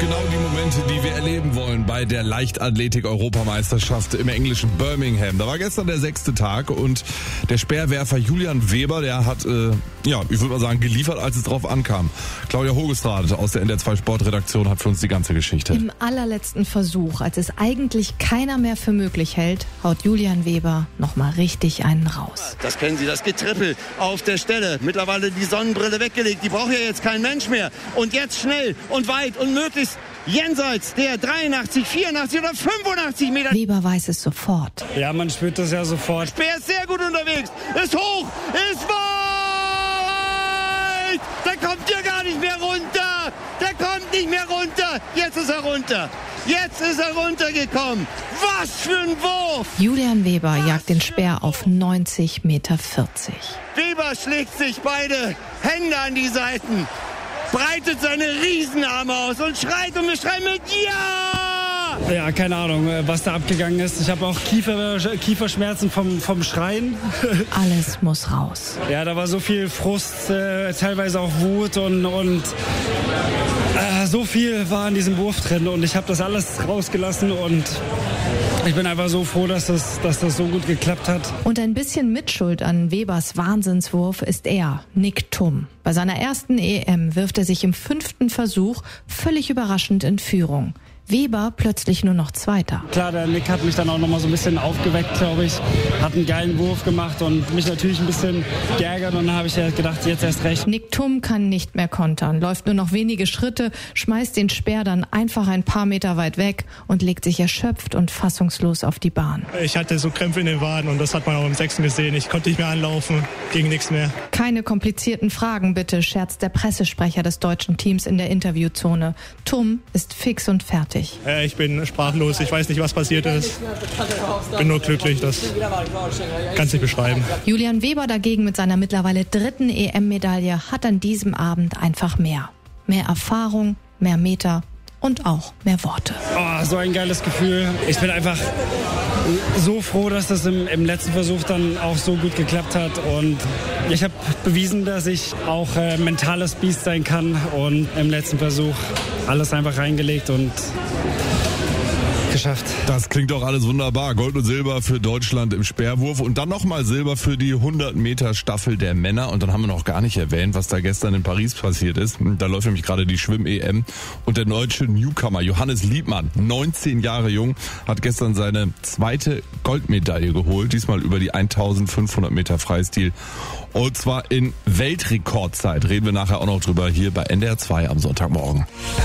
Genau die Momente, die wir erleben wollen bei der Leichtathletik-Europameisterschaft im englischen Birmingham. Da war gestern der 6. Tag und der Speerwerfer Julian Weber, der hat, ich würde mal sagen, geliefert, als es drauf ankam. Claudia Hogestraat aus der NDR2 Sportredaktion hat für uns die ganze Geschichte. Im allerletzten Versuch, als es eigentlich keiner mehr für möglich hält, haut Julian Weber nochmal richtig einen raus. Das kennen Sie, das Getrippel auf der Stelle. Mittlerweile die Sonnenbrille weggelegt, die braucht ja jetzt kein Mensch mehr. Und jetzt schnell und weit und möglichst jenseits der 83, 84 oder 85 Meter. Weber weiß es sofort. Ja, man spürt das ja sofort. Speer ist sehr gut unterwegs, ist hoch, ist weit. Der kommt hier gar nicht mehr runter. Der kommt nicht mehr runter. Jetzt ist er runter. Jetzt ist er runtergekommen. Was für ein Wurf! Julian Weber jagt den Speer auf 90,40 Meter. Weber schlägt sich beide Hände an die Seiten, breitet seine Riesenarme aus und schreit und wir schreien mit Ja! Ja, keine Ahnung, was da abgegangen ist. Ich habe auch Kieferschmerzen vom Schreien. Alles muss raus. Ja, da war so viel Frust, teilweise auch Wut und so viel war in diesem Wurf drin und ich habe das alles rausgelassen und ich bin einfach so froh, dass das so gut geklappt hat. Und ein bisschen Mitschuld an Webers Wahnsinnswurf ist er, Nick Thum. Bei seiner ersten EM wirft er sich im 5. Versuch völlig überraschend in Führung. Weber plötzlich nur noch Zweiter. Klar, der Nick hat mich dann auch noch mal so ein bisschen aufgeweckt, glaube ich. Hat einen geilen Wurf gemacht und mich natürlich ein bisschen geärgert. Und dann habe ich ja gedacht, jetzt erst recht. Nick Thum kann nicht mehr kontern, läuft nur noch wenige Schritte, schmeißt den Speer dann einfach ein paar Meter weit weg und legt sich erschöpft und fassungslos auf die Bahn. Ich hatte so Krämpfe in den Waden und das hat man auch im 6. gesehen. Ich konnte nicht mehr anlaufen, ging nichts mehr. Keine komplizierten Fragen bitte, scherzt der Pressesprecher des deutschen Teams in der Interviewzone. Thum ist fix und fertig. Ich bin sprachlos, ich weiß nicht, was passiert ist. Bin nur glücklich, das kann es nicht beschreiben. Julian Weber dagegen mit seiner mittlerweile 3. EM-Medaille hat an diesem Abend einfach mehr. Mehr Erfahrung, mehr Meter und auch mehr Worte. Oh, so ein geiles Gefühl. Ich bin einfach so froh, dass das im letzten Versuch dann auch so gut geklappt hat. Und ich habe bewiesen, dass ich auch mentales Biest sein kann. Und im letzten Versuch alles einfach reingelegt und geschafft. Das klingt doch alles wunderbar. Gold und Silber für Deutschland im Speerwurf und dann nochmal Silber für die 100 Meter Staffel der Männer. Und dann haben wir noch gar nicht erwähnt, was da gestern in Paris passiert ist. Da läuft nämlich gerade die Schwimm-EM und der deutsche Newcomer Johannes Liebmann, 19 Jahre jung, hat gestern seine 2. Goldmedaille geholt. Diesmal über die 1500 Meter Freistil. Und zwar in Weltrekordzeit. Reden wir nachher auch noch drüber hier bei NDR2 am Sonntagmorgen.